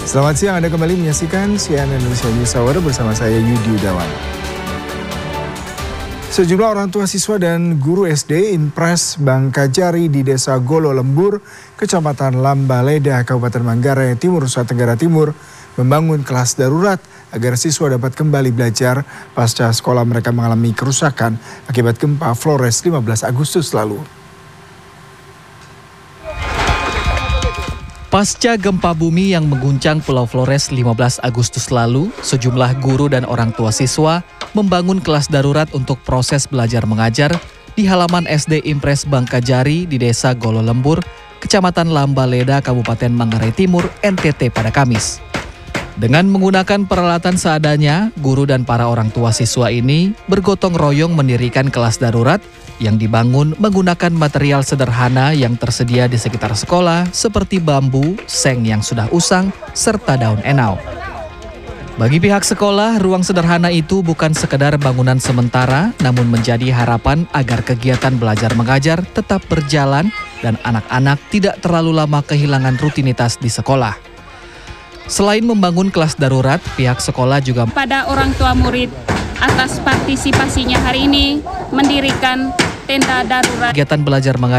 Selamat siang, Anda kembali menyaksikan CNN Indonesia News Hour bersama saya Yudi Udawan. Sejumlah orang tua siswa dan guru SD Impres Bangkajari di Desa Golo Lembur, Kecamatan Lambaleda, Kabupaten Manggarai Timur, Nusa Tenggara Timur, membangun kelas darurat agar siswa dapat kembali belajar pasca sekolah mereka mengalami kerusakan akibat gempa Flores 15 Agustus lalu. Pasca gempa bumi yang mengguncang Pulau Flores 15 Agustus lalu, sejumlah guru dan orang tua siswa membangun kelas darurat untuk proses belajar mengajar di halaman SD Impres Bangkajari di Desa Golo Lembur, Kecamatan Lambaleda, Kabupaten Manggarai Timur, NTT pada Kamis. Dengan menggunakan peralatan seadanya, guru dan para orang tua siswa ini bergotong royong mendirikan kelas darurat yang dibangun menggunakan material sederhana yang tersedia di sekitar sekolah seperti bambu, seng yang sudah usang, serta daun enau. Bagi pihak sekolah, ruang sederhana itu bukan sekedar bangunan sementara, namun menjadi harapan agar kegiatan belajar mengajar tetap berjalan dan anak-anak tidak terlalu lama kehilangan rutinitas di sekolah. Selain membangun kelas darurat, pihak sekolah juga pada orang tua murid atas partisipasinya hari ini mendirikan tenda darurat. Kegiatan belajar mengajar